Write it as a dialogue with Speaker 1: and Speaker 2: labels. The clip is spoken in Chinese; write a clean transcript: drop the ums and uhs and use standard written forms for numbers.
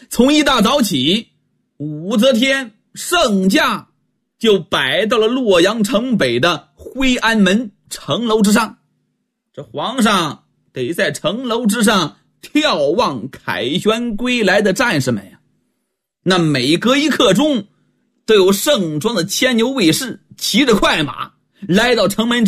Speaker 1: 从一大早起，武则天圣驾就摆到了洛阳城北的徽安门城楼之上。这皇上得在城楼之上眺望凯旋归来的战士们呀。那每隔一刻钟都有盛装的牵牛卫士骑着快马来到城门